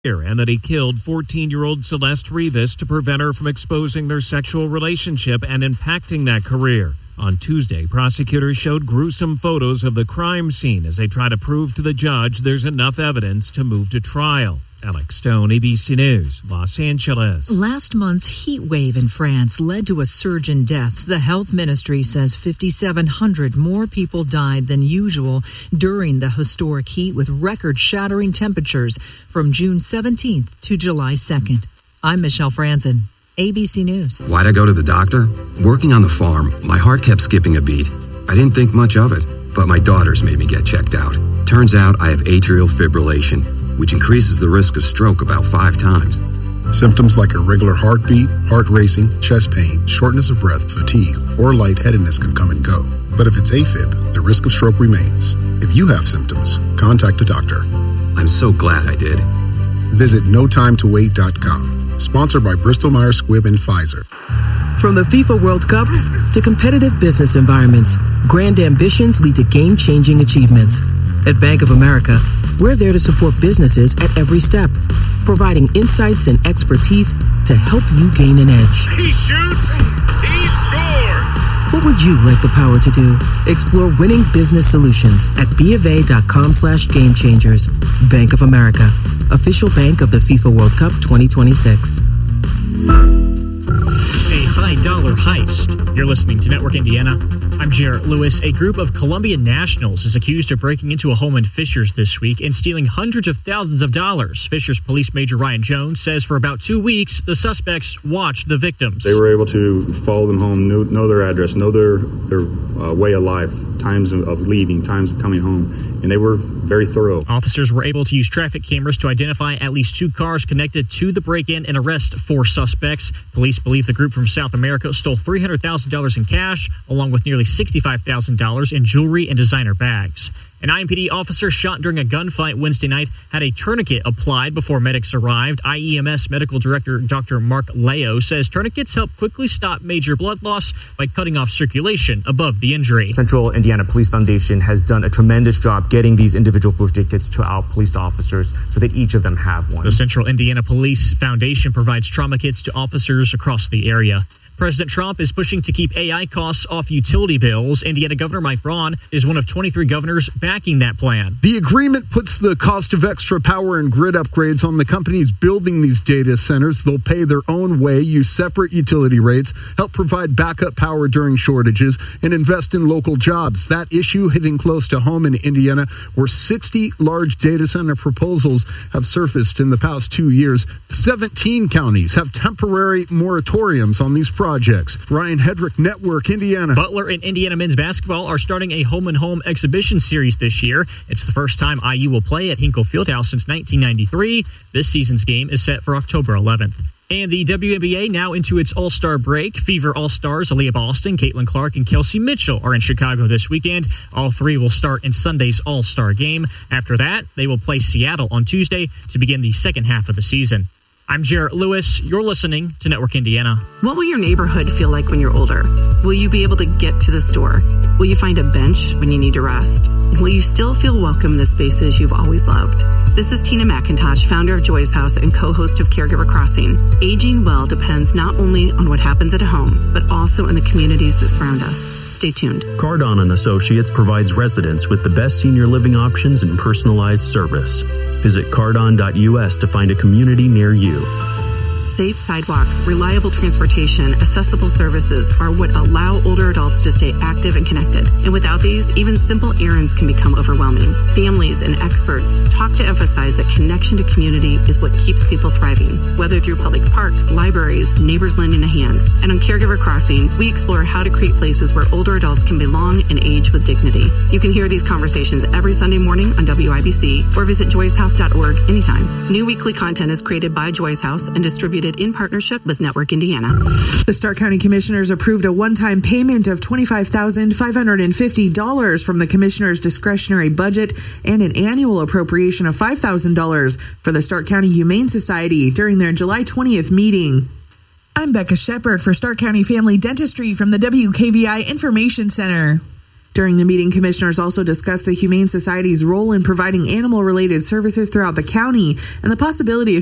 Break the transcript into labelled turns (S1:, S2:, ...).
S1: and that he killed 14-year-old Celeste Rivas to prevent her from exposing their sexual relationship and impacting that career. On Tuesday, prosecutors showed gruesome photos of the crime scene as they try to prove to the judge there's enough evidence to move to trial. Alex Stone, ABC News, Los Angeles.
S2: Last month's heat wave in France led to a surge in deaths. The health ministry says 5,700 more people died than usual during the historic heat, with record-shattering temperatures from June 17th to July 2nd. I'm Michelle Franzen, ABC News.
S3: Why'd I go to the doctor? Working on the farm, my heart kept skipping a beat. I didn't think much of it, but my daughters made me get checked out. Turns out I have atrial fibrillation, which increases the risk of stroke about 5 times.
S4: Symptoms like irregular heartbeat, heart racing, chest pain, shortness of breath, fatigue, or lightheadedness can come and go. But if it's AFib, the risk of stroke remains. If you have symptoms, contact a doctor.
S3: I'm so glad I did.
S4: Visit notimetowait.com. Sponsored by Bristol-Myers Squibb and Pfizer.
S5: From the FIFA World Cup to competitive business environments, grand ambitions lead to game-changing achievements. At Bank of America, we're there to support businesses at every step, providing insights and expertise to help you gain an edge.
S6: He shoots, he scores!
S5: What would you like the power to do? Explore winning business solutions at BofA.com/gamechangers. Bank of America, official bank of the FIFA World Cup 2026.
S7: A high-dollar heist. You're listening to Network Indiana. I'm Jarrett Lewis. A group of Colombian nationals is accused of breaking into a home in Fishers this week and stealing hundreds of thousands of dollars. Fishers Police Major Ryan Jones says for about 2 weeks, the suspects watched the victims.
S8: They were able to follow them home, know their address, know their way of life, times of leaving, times of coming home, and they were very thorough.
S7: Officers were able to use traffic cameras to identify at least 2 cars connected to the break-in and arrest 4 suspects. Police believe the group from South America stole $300,000 in cash, along with nearly $65,000 in jewelry and designer bags. An IMPD officer shot during a gunfight Wednesday night had a tourniquet applied before medics arrived. IEMS Medical Director Dr. Mark Leo says tourniquets help quickly stop major blood loss by cutting off circulation above the injury.
S9: Central Indiana Police Foundation has done a tremendous job getting these individual first aid kits to our police officers so that each of them have one.
S7: The Central Indiana Police Foundation provides trauma kits to officers across the area. President Trump is pushing to keep AI costs off utility bills. Indiana Governor Mike Braun is one of 23 governors backing that plan.
S10: The agreement puts the cost of extra power and grid upgrades on the companies building these data centers. They'll pay their own way, use separate utility rates, help provide backup power during shortages, and invest in local jobs. That issue hitting close to home in Indiana, where 60 large data center proposals have surfaced in the past 2 years. 17 counties have temporary moratoriums on these projects. Ryan Hedrick, Network Indiana.
S7: Butler and Indiana men's basketball are starting a home-and-home exhibition series this year. It's the first time IU will play at Hinkle Fieldhouse since 1993. This season's game is set for October 11th. And the WNBA now into its All-Star break. Fever All-Stars Aaliyah Boston, Caitlin Clark, and Kelsey Mitchell are in Chicago this weekend. All 3 will start in Sunday's All-Star game. After that, they will play Seattle on Tuesday to begin the second half of the season. I'm Jarrett Lewis. You're listening to Network Indiana.
S11: What will your neighborhood feel like when you're older? Will you be able to get to the store? Will you find a bench when you need to rest? Will you still feel welcome in the spaces you've always loved? This is Tina McIntosh, founder of Joy's House and co-host of Caregiver Crossing. Aging well depends not only on what happens at home, but also in the communities that surround us. Stay tuned.
S12: Cardon & Associates provides residents with the best senior living options and personalized service. Visit cardon.us to find a community near you.
S11: Safe sidewalks, reliable transportation, accessible services are what allow older adults to stay active and connected. And without these, even simple errands can become overwhelming. Families and experts talk to emphasize that connection to community is what keeps people thriving, whether through public parks, libraries, neighbors lending a hand. And on Caregiver Crossing, we explore how to create places where older adults can belong and age with dignity. You can hear these conversations every Sunday morning on WIBC or visit joyshouse.org anytime. New weekly content is created by Joy's House and distributed in partnership with Network Indiana.
S13: The Stark County Commissioners approved a one-time payment of $25,550 from the Commissioner's discretionary budget and an annual appropriation of $5,000 for the Stark County Humane Society during their July 20th meeting. I'm Becca Shepard for Stark County Family Dentistry from the WKVI Information Center. During the meeting, commissioners also discussed the Humane Society's role in providing animal-related services throughout the county and the possibility of